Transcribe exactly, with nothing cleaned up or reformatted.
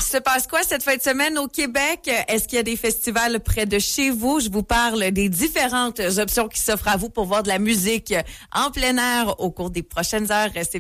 se passe quoi cette fin de semaine au Québec? Est-ce qu'il y a des festivals près de chez vous? Je vous parle des différentes options qui s'offrent à vous pour voir de la musique en plein air au cours des prochaines heures. Restez